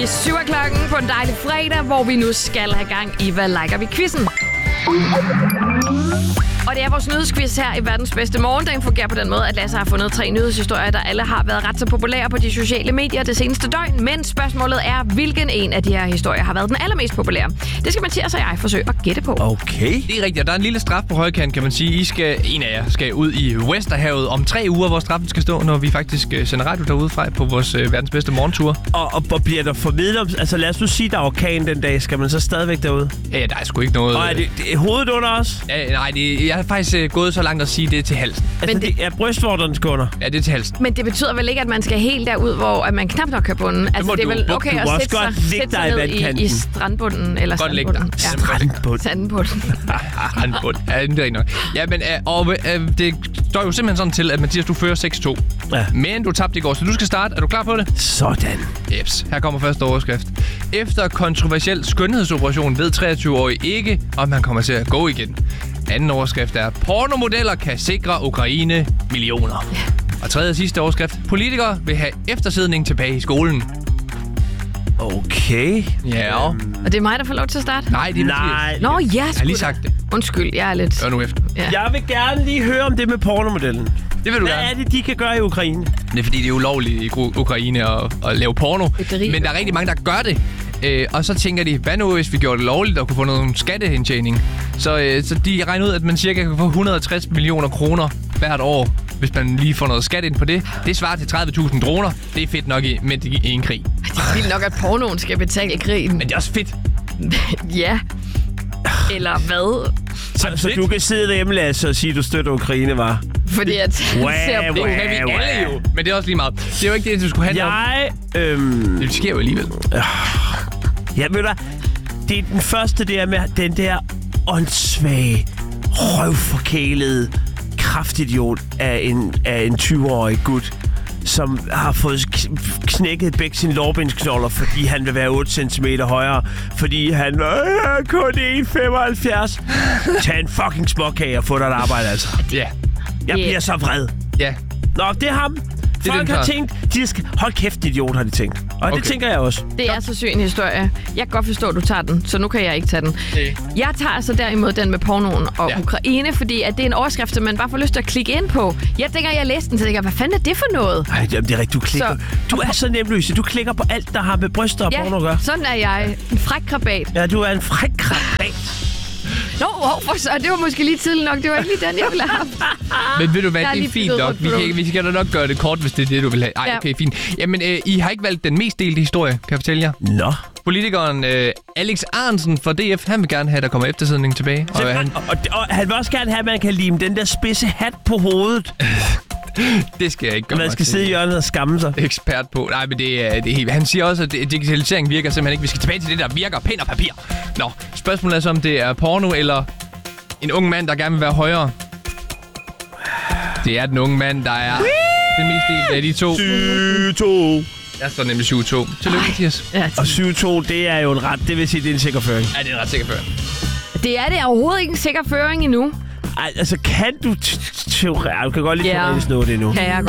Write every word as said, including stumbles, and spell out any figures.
syv af klokken på en dejlig fredag, hvor vi nu skal have gang i Hvad liker vi-quizzen. Og det er vores nyhedsquiz her i verdens bedste morgen. Den fungerer på den måde, at Lasse har fundet tre nyhedshistorier, der alle har været ret så populære på de sociale medier det seneste døgn. Men spørgsmålet er, hvilken en af de her historier har været den allermest populære? Det skal Mathias og jeg forsøge at gætte på. Okay. Det er rigtigt. Der er en lille straf på højkant, kan man sige. I skal, en af jer skal ud i Vesterhavet om tre uger, hvor straffen skal stå, når vi faktisk sender radio derude fra på vores øh, verdens bedste morgentur. Og, og, og bliver der formidlet... Altså lad os nu sige, der er orkan den dag. Skal man så stadigvæk derude? Ja, der er sgu ikke noget... Og er det, det er hovedet under os? Ja, nej, det, jeg har faktisk øh, gået så langt at sige, det er til halsen. Altså, Men det, det er brystvorterne skal under? Ja, det er til halsen. Men det betyder vel ikke, at man skal helt derud, hvor at man knap nok kan bunden? Altså, det er vel okay du at sætte sig, sætte sig ned i, i strandbunden, eller godt strandbunden. Ja. Strandbund. Sandbunden. Strandbund. Ja, det er ikke nok. Ja, men øh, og, øh, det står jo simpelthen sådan til, at Mathias, du fører seks to. Ja. Men du tabte i går, så du skal starte. Er du klar på det? Sådan. Jeps. Her kommer første overskrift. Efter kontroversiel skønhedsoperation ved treogtyve-årig ikke, om han kommer til at gå igen. Anden overskrift er, pornomodeller kan sikre Ukraine millioner. Ja. Og tredje og sidste overskrift, politikere vil have eftersidning tilbage i skolen. Okay. Ja. Øhm. Og det er mig, der får lov til at starte? Nej, det er Nej. Nå, ja, Jeg har lige sagt det. Undskyld, jeg er lidt... Hør nu efter. Ja. Jeg vil gerne lige høre om det med pornomodellen. Det vil du Hvad gerne. er det, de kan gøre i Ukraine? Det er fordi, det er ulovligt i Ukraine at, at lave porno. Men der er rigtig mange, der gør det. Øh, og så tænker de, hvad nu hvis vi gjorde det lovligt og kunne få noget skatteindtjening? Så, øh, så de regner ud, at man cirka kan få et hundrede og tres millioner kroner hvert år, hvis man lige får noget skat ind på det. Det svarer til tredive tusind droner. Det er fedt nok i, med i en krig. Det er vildt nok, at pornoen skal betale krigen. Men det er også fedt. Ja. Eller hvad? Så, så du kan sidde derhjemme, Lasse, og sige, at du støtter Ukraine, var? Fordi at Wow, ser Det på... kan vi alle jo. Men det er også lige meget. Det er jo ikke det, du skulle handle om. Jeg... Øhm, Det sker jo alligevel. Ja, ved du, det er den første der med den der åndssvage, røvforkælede kraftidiot af en, af en tyve-årig gut, som har fået k- knækket begge sine lårbensknolder, fordi han vil være otte centimeter højere, fordi han øh, kun en komma femoghalvfjerds. Tag en fucking småkage og få dig et arbejde, altså. Ja. Jeg bliver så vred. Ja. Nå, det er ham. Det er Folk den har klar. tænkt, de skal... Hold kæft, idiot, har de tænkt. Og okay. Det tænker jeg også. Det er så syg en historie. Jeg kan godt forstå, at du tager den, så nu kan jeg ikke tage den. Okay. Jeg tager altså derimod den med pornoen og Ja. Ukraine, fordi at det er en overskrift, som man bare får lyst til at klikke ind på. Jeg tænker, jeg læste den, så tænker jeg, hvad fanden er det for noget? Ej, det er rigtigt, du klikker. Så- Du er så nemløs. Du klikker på alt, der har med bryster og porno at gøre. sådan er jeg. En fræk krabat. Ja, du er en fræk krabat. Nå, hvorfor så? Det var måske lige tidligt nok. Det var ikke lige den, jeg ville have haft. Men ved du hvad, Jeg er det er lige fint blevet nok. rundt Vi på kan, vi skal da nok gøre det kort, hvis det er det, du vil have. Ej, Ja. okay, fint. Jamen, øh, I har ikke valgt den mest delte historie, kan jeg fortælle jer. Nå. Politikeren øh, Alex Ahrendtsen fra D F, han vil gerne have, at der kommer eftersidning tilbage. Og, øh, han, Og, og, og han vil også gerne have, at man kan lime den der spidse hat på hovedet. det skal jeg ikke gøre Man mig skal til sidde i hjørnet og skamme sig. ekspert på. Nej, men det er, det er helt... Han siger også, at digitalisering virker simpelthen ikke. Vi skal tilbage til det, der virker. Pen og papir. Nå, spørgsmålet er så, om det er porno eller en ung mand, der gerne vil være højere. Det er den unge mand, der er den mest delte af de to. syv to. Jeg står nemlig syv to. Tillykke, Mathias. Ja, Og syv to, det er jo en ret. Det vil sige, det er en sikker føring. Ja, det er ret sikker før. det er det overhovedet ikke en sikker føring endnu. Ej, altså, kan du... t- t- teori- Du kan godt lige Ja. teoretisk nå det nu. Kan jeg godt.